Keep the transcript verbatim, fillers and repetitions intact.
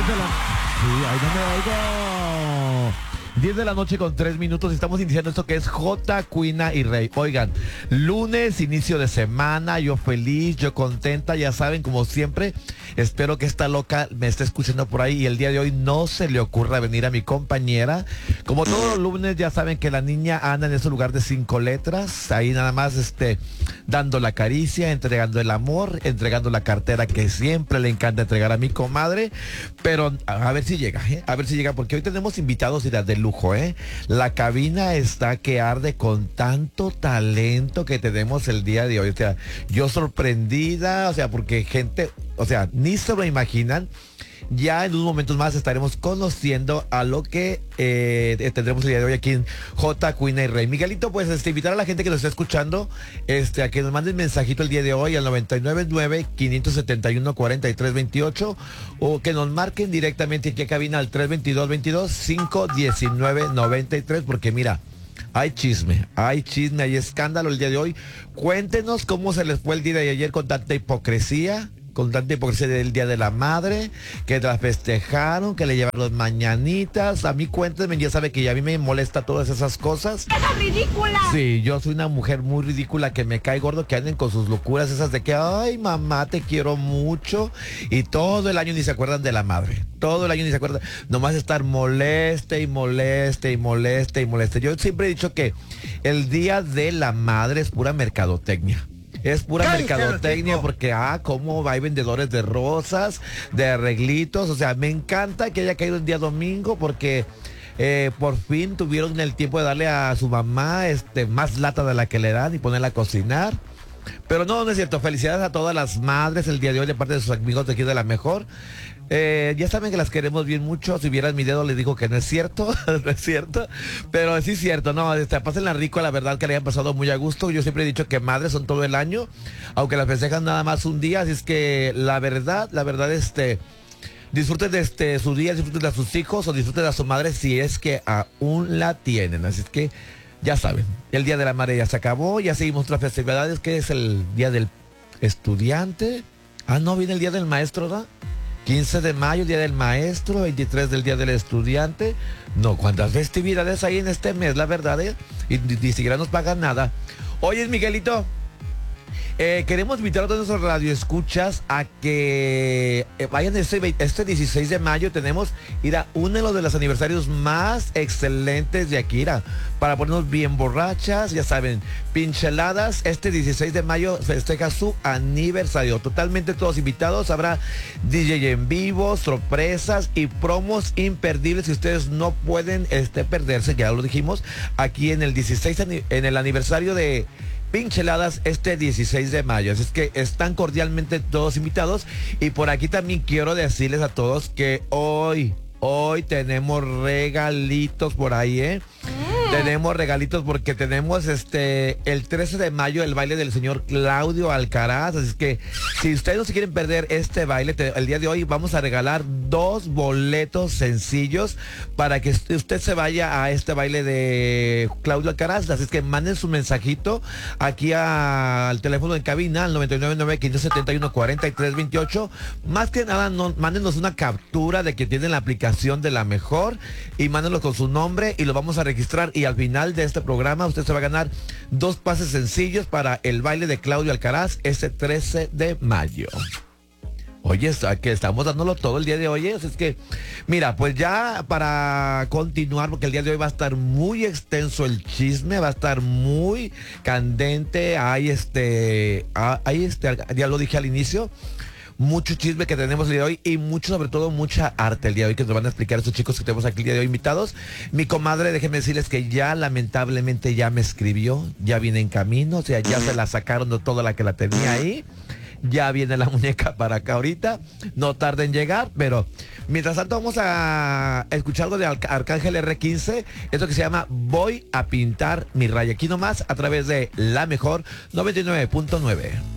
diez de la... Sí, ahí no me oigo. diez de la noche con tres minutos. Estamos iniciando esto que es J, Cuina y Rey. Oigan, lunes, inicio de semana. Yo feliz, yo contenta. Ya saben, como siempre, espero que esta loca me esté escuchando por ahí. Y el día de hoy no se le ocurra venir a mi compañera. Como todos los lunes, ya saben que la niña anda en ese lugar de cinco letras. Ahí nada más este, dando la caricia, entregando el amor, entregando la cartera que siempre le encanta entregar a mi comadre. Pero a, a ver si llega, ¿eh? A ver si llega, porque hoy tenemos invitados y las de lujo, ¿eh? La cabina está que arde con tanto talento que tenemos el día de hoy. O sea, yo sorprendida, o sea, porque gente, o sea, ni se lo imaginan. Ya en unos momentos más estaremos conociendo a lo que eh, tendremos el día de hoy aquí en J, Cuina y Rey. Miguelito, pues este, invitar a la gente que nos está escuchando este, a que nos manden mensajito el día de hoy al noventa y nueve nueve, quinientos setenta y uno, cuarenta y tres veintiocho o que nos marquen directamente aquí a cabina al tres veintidós, veintidós, cinco diecinueve, noventa y tres, porque mira, hay chisme, hay chisme, hay escándalo el día de hoy. Cuéntenos cómo se les fue el día de ayer con tanta hipocresía. Con tanta hipocresía del Día de la Madre, que las festejaron, que le llevaron mañanitas. A mí cuéntenme, ya sabe que ya a mí me molesta todas esas cosas. ¡Esa ridícula! Sí, yo soy una mujer muy ridícula, que me cae gordo que anden con sus locuras esas de que, ay, mamá, te quiero mucho. Y todo el año ni se acuerdan de la madre. Todo el año ni se acuerdan. Nomás estar moleste y moleste y moleste y moleste. Yo siempre he dicho que el Día de la Madre es pura mercadotecnia. Es pura mercadotecnia porque, ah, cómo hay vendedores de rosas, de arreglitos. O sea, me encanta que haya caído el día domingo porque eh, por fin tuvieron el tiempo de darle a su mamá este, más lata de la que le dan y ponerla a cocinar. Pero no, no es cierto. Felicidades a todas las madres el día de hoy de parte de sus amigos de aquí de La Mejor. Eh, ya saben que las queremos bien mucho. Si vieran mi dedo les digo que no es cierto. No es cierto. Pero sí es cierto, no, este, pásenla rico, la verdad que le hayan pasado muy a gusto. Yo siempre he dicho que madres son todo el año, aunque las festejan nada más un día. Así es que la verdad, la verdad, este, disfruten de este, su día, disfruten de a sus hijos o disfruten de a su madre si es que aún la tienen. Así es que ya saben, el Día de la Madre ya se acabó. Ya seguimos otras festividades, que es el Día del Estudiante. Ah, no, viene el Día del Maestro, ¿no? quince de mayo, Día del Maestro, veintitrés del Día del Estudiante. No, cuántas festividades hay en este mes, la verdad, ¿eh? Y ni siquiera nos pagan nada. Oye, Miguelito, eh, queremos invitar a todos nuestros radioescuchas a que eh, vayan este, este dieciséis de mayo. Tenemos, mira, uno de los aniversarios más excelentes de Akira, para ponernos bien borrachas, ya saben, pincheladas. Este dieciséis de mayo festeja su aniversario. Totalmente todos invitados. Habrá D J en vivo, sorpresas y promos imperdibles que ustedes no pueden este, perderse. Ya lo dijimos, aquí en el dieciséis, en el aniversario de Pincheladas este dieciséis de mayo. Así es que están cordialmente todos invitados. Y por aquí también quiero decirles a todos que hoy, hoy tenemos regalitos por ahí, ¿eh? Tenemos regalitos porque tenemos este el trece de mayo el baile del señor Claudio Alcaraz. Así es que si ustedes no se quieren perder este baile, te, el día de hoy vamos a regalar dos boletos sencillos para que usted se vaya a este baile de Claudio Alcaraz. Así es que manden su mensajito aquí a, al teléfono en cabina al noventa y nueve nueve, quinientos setenta y uno, cuarenta y tres veintiocho. Más que nada, no, mándenos una captura de que tienen la aplicación de La Mejor y mándenlo con su nombre y lo vamos a registrar. Y al final de este programa usted se va a ganar dos pases sencillos para el baile de Claudio Alcaraz este trece de mayo. Oye, que estamos dándolo todo el día de hoy, ¿eh? Es que, mira, pues ya para continuar, porque el día de hoy va a estar muy extenso el chisme, va a estar muy candente, hay este, hay este, ya lo dije al inicio, mucho chisme que tenemos el día de hoy y mucho, sobre todo, mucha arte el día de hoy que nos van a explicar estos chicos que tenemos aquí el día de hoy invitados. Mi comadre, déjenme decirles que ya lamentablemente ya me escribió, ya viene en camino, o sea, ya se la sacaron de toda la que la tenía ahí. Ya viene la muñeca para acá ahorita, no tarda en llegar, pero mientras tanto vamos a escuchar algo de Arcángel erre quince, esto que se llama Voy a pintar mi raya, aquí nomás a través de La Mejor noventa y nueve punto nueve.